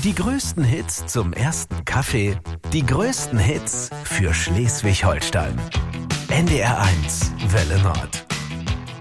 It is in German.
Die größten Hits zum ersten Kaffee, die größten Hits für Schleswig-Holstein. NDR 1 Welle Nord.